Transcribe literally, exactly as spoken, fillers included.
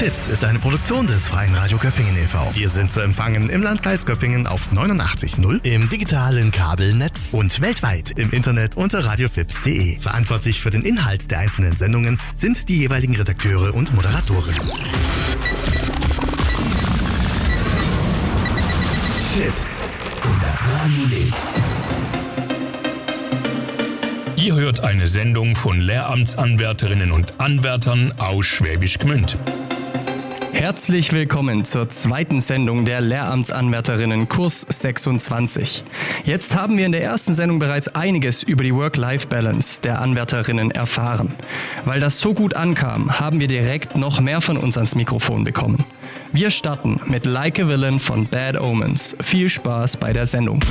Fips ist eine Produktion des Freien Radio Göppingen e V Wir sind zu empfangen im Landkreis Göppingen auf neunundachtzig Komma null, im digitalen Kabelnetz und weltweit im Internet unter radiofips punkt de. Verantwortlich für den Inhalt der einzelnen Sendungen sind die jeweiligen Redakteure und Moderatoren. Fips und das Radio lebt. Ihr hört eine Sendung von Lehramtsanwärterinnen und Anwärtern aus Schwäbisch Gmünd. Herzlich willkommen zur zweiten Sendung der Lehramtsanwärterinnen Kurs sechsundzwanzig. Jetzt haben wir in der ersten Sendung bereits einiges über die Work-Life-Balance der Anwärterinnen erfahren. Weil das so gut ankam, haben wir direkt noch mehr von uns ans Mikrofon bekommen. Wir starten mit Like a Villain von Bad Omens. Viel Spaß bei der Sendung.